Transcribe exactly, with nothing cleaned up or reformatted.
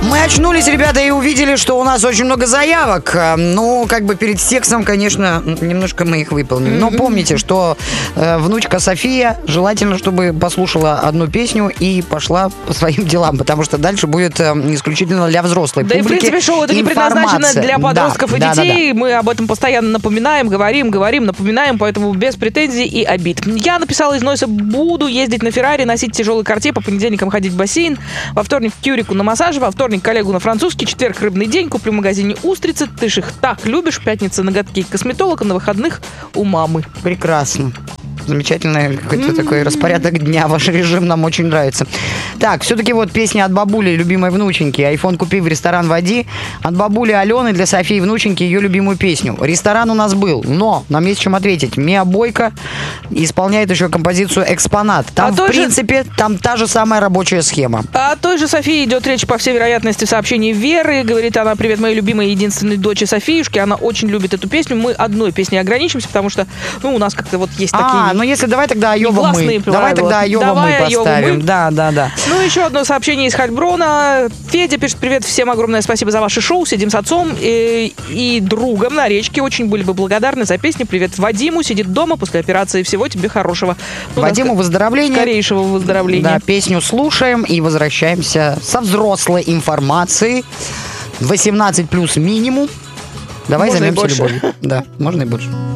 Мы очнулись, ребята, и увидели, что у нас очень много заявок. Ну, как бы перед сексом, конечно, немножко мы их выполним. Но помните, что э, внучка София желательно, чтобы послушала одну песню и пошла по своим делам, потому что дальше будет э, исключительно для взрослой да публики. Да и, в принципе, шоу это не предназначено для подростков да, и детей. Да, да, да. Мы об этом постоянно напоминаем, говорим, говорим, напоминаем, поэтому без претензий и обид. Я написала из Нойса: буду ездить на Феррари, носить тяжелый карте, по понедельникам ходить в бассейн, во вторник к Кюрику на массаже, во вторник коллегу на французский, четверг рыбный день, куплю в магазине устрицы, ты ж их так любишь, пятница ноготки к косметологу, на выходных у мамы. Прекрасно. Замечательный какой-то mm-hmm. такой распорядок дня. Ваш режим нам очень нравится. Так, все-таки вот песня от бабули, любимой внученьки. Айфон купи, в ресторан води. От бабули Алены для Софии внученьки ее любимую песню. Ресторан у нас был, но нам есть чем ответить. Миа Бойко исполняет еще композицию «Экспонат». Там, а в принципе, же... там та же самая рабочая схема. А о той же Софии идет речь, по всей вероятности, в сообщении Веры. Говорит она: привет, моей любимой единственной дочери Софиюшки. Она очень любит эту песню. Мы одной песней ограничимся, потому что ну, у нас как-то вот есть такие... А, ну если давай тогда Айова мы. Давай тогда Айова мы поставим. Да, да, да. Ну, еще одно сообщение из Хальброна. Федя пишет: привет, всем огромное спасибо за ваше шоу. Сидим с отцом и, и другом на речке. Очень были бы благодарны за песни. Привет Вадиму, сидит дома после операции. Всего тебе хорошего. Ну, Вадиму выздоровления. Скорейшего выздоровления. Да, песню слушаем и возвращаемся со взрослой информацией. восемнадцать плюс минимум. Давай можно займемся любовью. Да, можно и больше.